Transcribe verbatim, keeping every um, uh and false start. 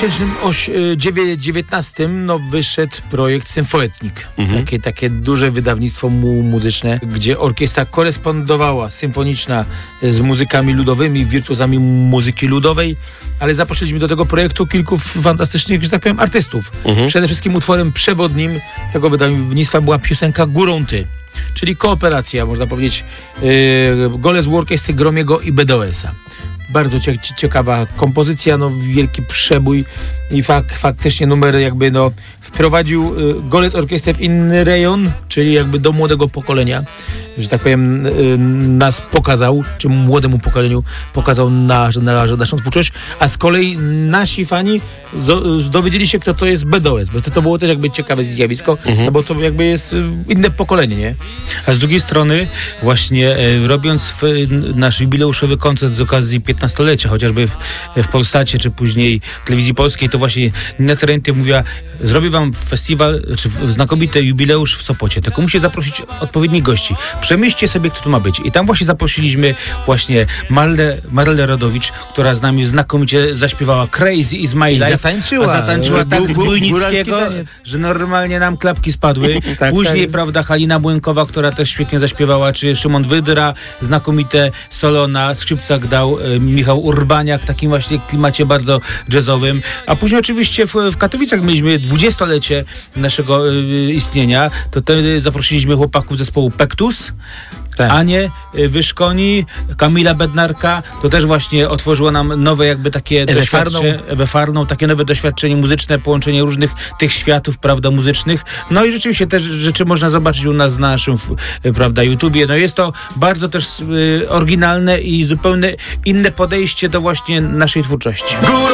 tysiące dziewiętnastym no, wyszedł projekt Symfoetnik. Mhm. Takie, takie duże wydawnictwo mu muzyczne, gdzie orkiestra korespondowała symfoniczna z muzykami ludowymi, wirtuozami muzyki ludowej, ale zaprosiliśmy do tego projektu kilku fantastycznych, że tak powiem, artystów. Mhm. Przede wszystkim utworem przewodnim tego wydawnictwa była piosenka Górą Ty, czyli kooperacja, można powiedzieć, yy, Golec Orkiestry Gromiego i B D O S a. Bardzo cie- ciekawa kompozycja, no wielki przebój i fak- faktycznie numer jakby no wprowadził y, Golec Orkiestrę w inny rejon, czyli jakby do młodego pokolenia, że tak powiem y, nas pokazał, czy młodemu pokoleniu pokazał na, na, na naszą twórczość, a z kolei nasi fani zo- dowiedzieli się, kto to jest B D O S, bo to, to było też jakby ciekawe zjawisko, mhm. no bo to jakby jest y, inne pokolenie, nie? A z drugiej strony właśnie e, robiąc w, nasz jubileuszowy koncert z okazji piętnastolecia, chociażby w, w Polsacie, czy później w Telewizji Polskiej, to właśnie Nina Terentiew mówiła, zrobię wam festiwal, czy znakomity jubileusz w Sopocie, tylko musi zaprosić odpowiednich gości. Przemyślcie sobie, kto tu ma być. I tam właśnie zaprosiliśmy właśnie Marlę, Marlę Rodowicz, która z nami znakomicie zaśpiewała Crazy is my life. Zatańczyła. A zatańczyła tak z Bujnickiego, taniec. że normalnie nam klapki spadły. tak, Później, tak. prawda, Halina Błękowa, która też świetnie zaśpiewała, czy Szymon Wydra, znakomite solo na skrzypcach dał e, Michał Urbaniak w takim właśnie klimacie bardzo jazzowym. A później oczywiście w, w Katowicach mieliśmy dwudziestolecie naszego e, istnienia. To wtedy zaprosiliśmy chłopaków zespołu Pektus, tak. Anię Wyszkoni, Kamila Bednarka, to też właśnie otworzyło nam nowe jakby takie Ewę doświadczenie, Ewę Farną, takie nowe doświadczenie muzyczne, połączenie różnych tych światów, prawda, muzycznych. No i rzeczywiście też rzeczy można zobaczyć u nas na naszym, prawda, YouTubie. No jest to bardzo też y, oryginalne i zupełnie inne podejście do właśnie naszej twórczości.